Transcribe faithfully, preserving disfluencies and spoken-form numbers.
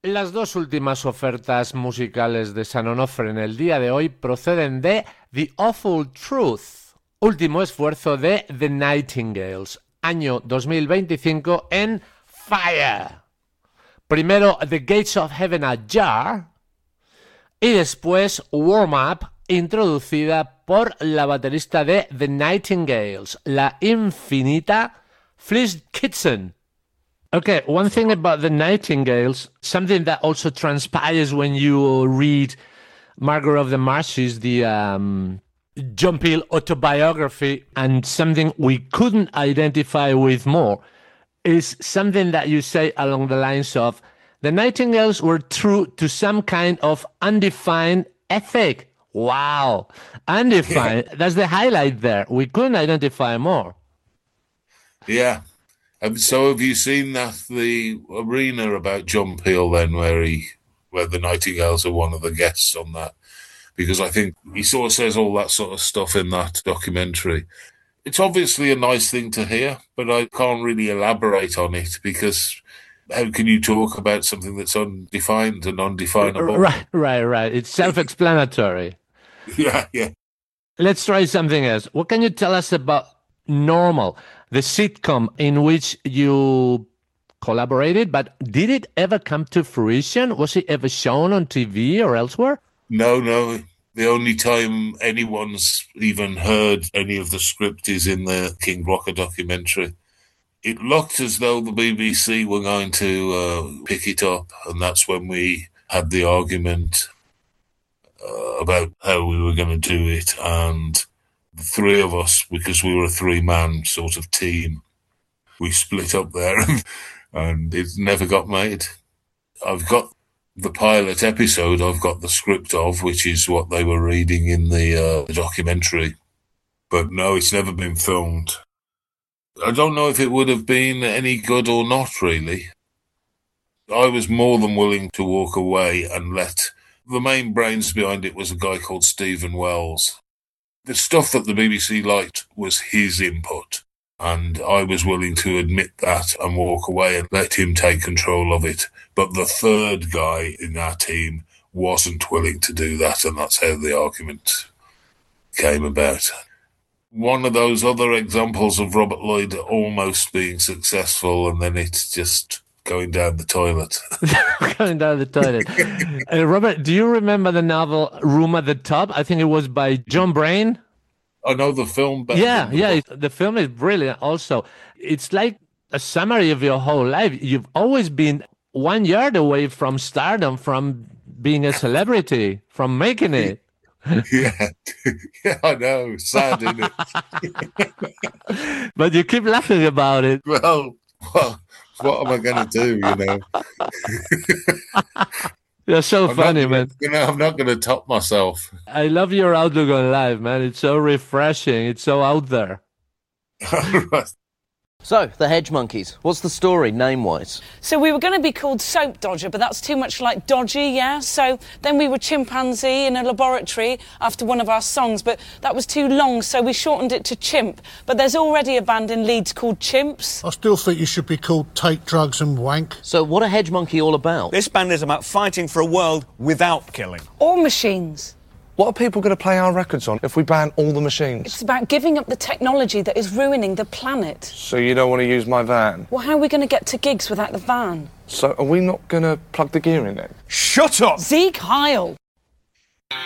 Las dos últimas ofertas musicales de San Onofre en el día de hoy proceden de The Awful Truth, último esfuerzo de The Nightingales, año dos mil veinticinco en Fire. Primero The Gates of Heaven Ajar y después Warm Up, introducida por la baterista de The Nightingales, la infinita Fliss Kitson. Okay, one thing about the Nightingales, something that also transpires when you read Margaret of the Marshes, the um, John Peel autobiography, and something we couldn't identify with more, is something that you say along the lines of, the Nightingales were true to some kind of undefined ethic. Wow, undefined, yeah. That's the highlight there. We couldn't identify more. Yeah. Um, so have you seen that, the arena about John Peel then, where he, where the Nightingales are one of the guests on that? Because I think he sort of says all that sort of stuff in that documentary. It's obviously a nice thing to hear, but I can't really elaborate on it because how can you talk about something that's undefined and undefinable? Right, right, right. It's self-explanatory. yeah, yeah. Let's try something else. What can you tell us about Normal, the sitcom in which you collaborated, but did it ever come to fruition? Was it ever shown on T V or elsewhere? No, no. The only time anyone's even heard any of the script is in the King Blocker documentary. It looked as though the B B C were going to uh, pick it up, and that's when we had the argument uh, about how we were going to do it, and the three of us, because we were a three-man sort of team, we split up there and, and it never got made. I've got the pilot episode, I've got the script of, which is what they were reading in the, uh, the documentary. But no, it's never been filmed. I don't know if it would have been any good or not, really. I was more than willing to walk away and let... The main brains behind it was a guy called Stephen Wells. The stuff that the B B C liked was his input, and I was willing to admit that and walk away and let him take control of it. But the third guy in our team wasn't willing to do that, and that's how the argument came about. One of those other examples of Robert Lloyd almost being successful, and then it's just going down the toilet. Going down the toilet. uh, Robert, do you remember the novel Room at the Top? I think it was by John Brain. I know the film better. Yeah, the yeah. It, the film is brilliant also. It's like a summary of your whole life. You've always been one yard away from stardom, from being a celebrity, from making it. yeah, yeah, I know. Sad, isn't it? But you keep laughing about it. Well, well. What am I going to do, you know? You're so I'm funny, not, man. You know, I'm not going to top myself. I love your outlook on life, man. It's so refreshing. It's so out there. So, the Hedge Monkeys. What's the story, name-wise? So we were going to be called Soap Dodger, but that's too much like dodgy, yeah? So then we were Chimpanzee in a laboratory after one of our songs, but that was too long, so we shortened it to Chimp. But there's already a band in Leeds called Chimps. I still think you should be called Take Drugs and Wank. So what are Hedge Monkey all about? This band is about fighting for a world without killing. Or machines. What are people going to play our records on if we ban all the machines? It's about giving up the technology that is ruining the planet. So you don't want to use my van? Well, how are we going to get to gigs without the van? So are we not going to plug the gear in then? Shut up! Zeke Heil!